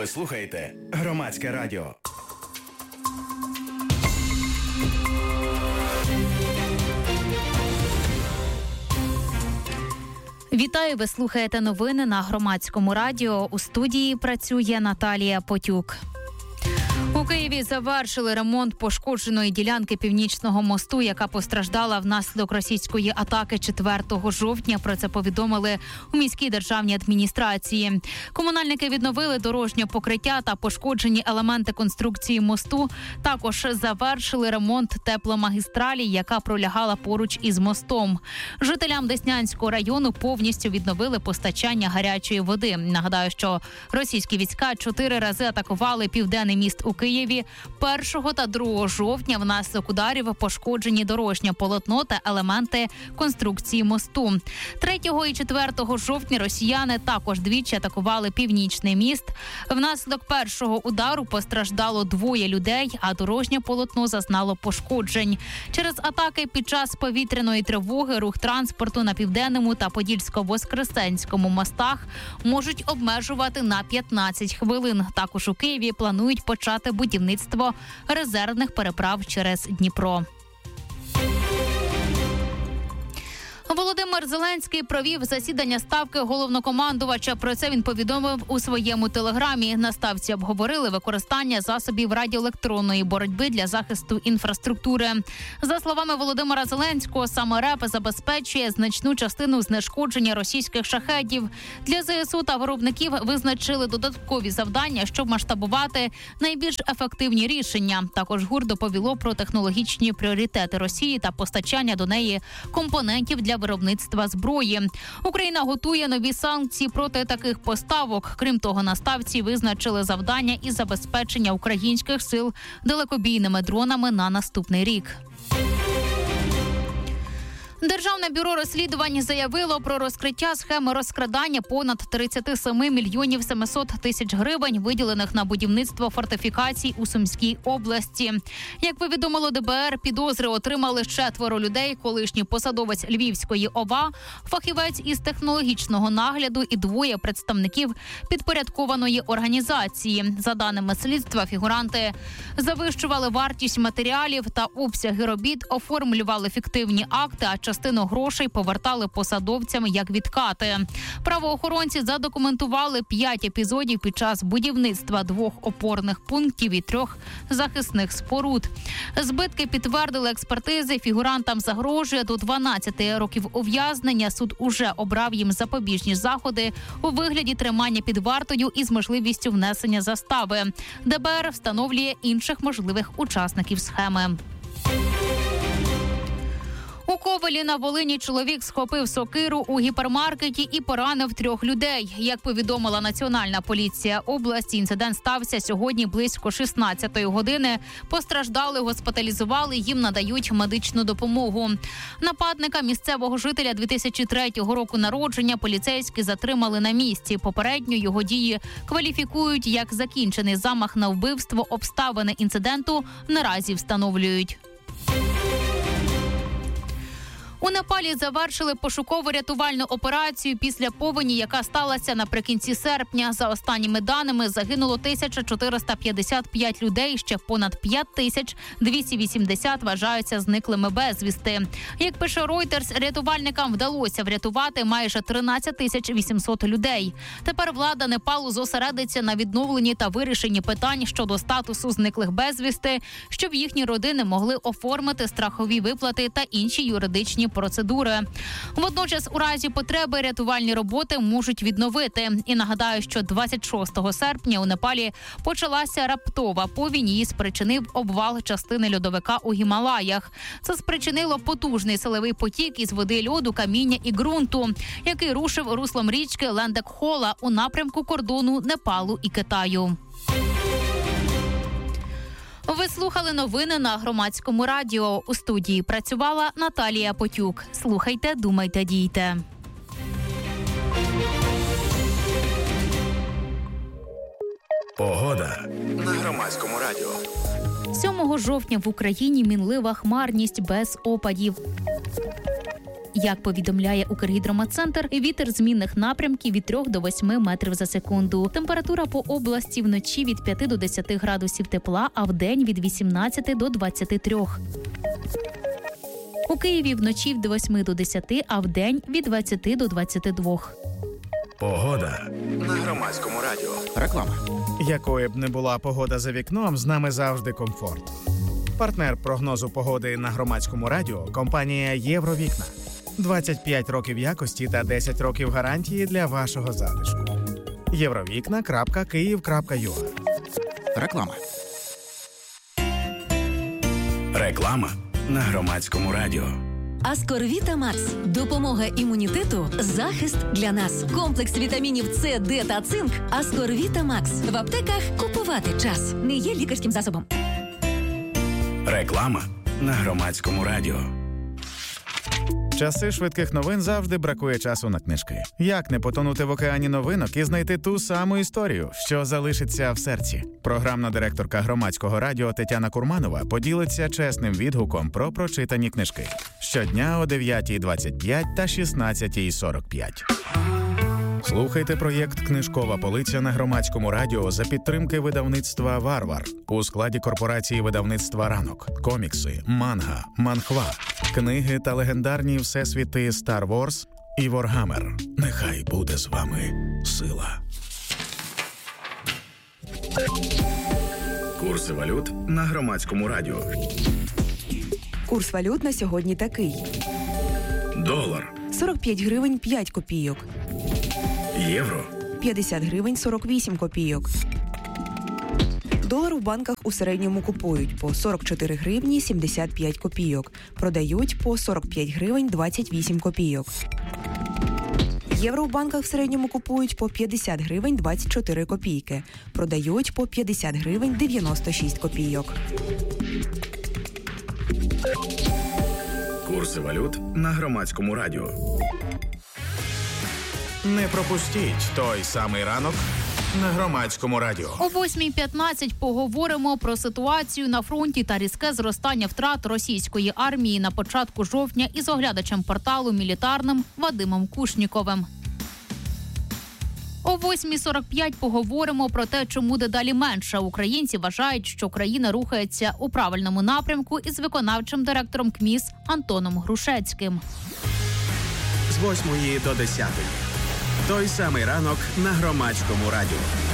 Ви слухаєте Громадське радіо. Вітаю, ви слухаєте новини на Громадському радіо. У студії працює Наталія Потюк. У Києві завершили ремонт пошкодженої ділянки Північного мосту, яка постраждала внаслідок російської атаки 4 жовтня. Про це повідомили у міській державній адміністрації. Комунальники відновили дорожнє покриття та пошкоджені елементи конструкції мосту. Також завершили ремонт тепломагістралі, яка пролягала поруч із мостом. Жителям Деснянського району повністю відновили постачання гарячої води. Нагадаю, що російські війська 4 рази атакували південний міст у Києві. 1 та 2 жовтня внаслідок ударів пошкоджені дорожнє полотно та елементи конструкції мосту. 3 і 4 жовтня росіяни також двічі атакували північний міст. Внаслідок першого удару постраждало 2 людей, а дорожнє полотно зазнало пошкоджень. Через атаки під час повітряної тривоги рух транспорту на Південному та Подільсько-Воскресенському мостах можуть обмежувати на 15 хвилин. Також у Києві планують почати будівництво резервних переправ через Дніпро. Володимир Зеленський провів засідання Ставки головнокомандувача. Про це він повідомив у своєму телеграмі. На Ставці обговорили використання засобів радіоелектронної боротьби для захисту інфраструктури. За словами Володимира Зеленського, саме РЕП забезпечує значну частину знешкодження російських шахедів. Для ЗСУ та виробників визначили додаткові завдання, щоб масштабувати найбільш ефективні рішення. Також ГУР доповіло про технологічні пріоритети Росії та постачання до неї компонентів для виробництва зброї. Україна готує нові санкції проти таких поставок. Крім того, на Ставці визначили завдання із забезпечення українських сил далекобійними дронами на наступний рік. Державне бюро розслідувань заявило про розкриття схеми розкрадання понад 37 мільйонів 700 тисяч гривень, виділених на будівництво фортифікацій у Сумській області. Як повідомило ДБР, підозри отримали 4 людей: колишній посадовець Львівської ОВА, фахівець із технологічного нагляду і 2 представників підпорядкованої організації. За даними слідства, фігуранти завищували вартість матеріалів та обсяги робіт, оформлювали фіктивні акти, а частину грошей повертали посадовцям як відкати. Правоохоронці задокументували 5 епізодів під час будівництва 2 опорних пунктів і 3 захисних споруд. Збитки підтвердили експертизи. Фігурантам загрожує до 12 років ув'язнення. Суд уже обрав їм запобіжні заходи у вигляді тримання під вартою із можливістю внесення застави. ДБР встановлює інших можливих учасників схеми. У Ковелі на Волині чоловік схопив сокиру у гіпермаркеті і поранив 3 людей. Як повідомила Національна поліція області, інцидент стався сьогодні близько 16-ї години. Постраждали, госпіталізували, їм надають медичну допомогу. Нападника, місцевого жителя 2003 року народження, поліцейські затримали на місці. Попередньо його дії кваліфікують як закінчений замах на вбивство. Обставини інциденту наразі встановлюють. У Непалі завершили пошуково-рятувальну операцію після повені, яка сталася наприкінці серпня. За останніми даними, загинуло 1455 людей, ще понад 5280 вважаються зниклими безвісти. Як пише Reuters, рятувальникам вдалося врятувати майже 13 800 людей. Тепер влада Непалу зосередиться на відновленні та вирішенні питань щодо статусу зниклих безвісти, щоб їхні родини могли оформити страхові виплати та інші юридичні процедури. Водночас, у разі потреби, рятувальні роботи можуть відновити. І нагадаю, що 26 серпня у Непалі почалася раптова повінь. Її спричинив обвал частини льодовика у Гімалаях. Це спричинило потужний силовий потік із води, льоду, каміння і ґрунту, який рушив руслом річки Лендекхола у напрямку кордону Непалу і Китаю. Ви слухали новини на Громадському радіо. У студії працювала Наталія Потюк. Слухайте, думайте, дійте. Погода на Громадському радіо. 7 жовтня в Україні мінлива хмарність без опадів. Як повідомляє Укргідрометцентр, вітер змінних напрямків від 3 до 8 метрів за секунду. Температура по області вночі від 5 до 10 градусів тепла, а вдень від 18 до 23. У Києві вночі від 8 до 10, а вдень від 20 до 22. Погода на Громадському радіо. Реклама. Якою б не була погода за вікном, з нами завжди комфорт. Партнер прогнозу погоди на Громадському радіо – компанія «Євровікна». 25 років якості та 10 років гарантії для вашого затишку. Євровікна.Київ.ua. Реклама. Реклама на Громадському радіо. Аскорвіта Макс. Допомога імунітету, захист для нас. Комплекс вітамінів С, Д та цинк. Аскорвіта Макс. В аптеках купувати час. Не є лікарським засобом. Реклама на Громадському радіо. В часи швидких новин завжди бракує часу на книжки. Як не потонути в океані новинок і знайти ту саму історію, що залишиться в серці? Програмна директорка Громадського радіо Тетяна Курманова поділиться чесним відгуком про прочитані книжки. Щодня о 9:25 та 16:45. Слухайте проєкт «Книжкова полиця» на Громадському радіо за підтримки видавництва «Варвар» у складі корпорації видавництва «Ранок». Комікси, манга, манхва, книги та легендарні всесвіти «Стар Ворс» і «Воргаммер». Нехай буде з вами сила. Курси валют на Громадському радіо. Курс валют на сьогодні такий. Долар, 45 гривень 5 копійок. євро, 50 гривень 48 копійок. Долар у банках у середньому купують по 44 гривні 75 копійок. Продають по 45 гривень 28 копійок. Євро у банках в середньому купують по 50 гривень 24 копійки. Продають по 50 гривень 96 копійок. курси валют на Громадському радіо. Не пропустіть той самий ранок на Громадському радіо. О 8:15 поговоримо про ситуацію на фронті та різке зростання втрат російської армії на початку жовтня із оглядачем порталу «Мілітарним» Вадимом Кушніковим. О 8:45 поговоримо про те, чому дедалі менше українці вважають, що країна рухається у правильному напрямку із виконавчим директором КМІС Антоном Грушецьким. З 8 до 10. Той самий ранок на Громадському радіо.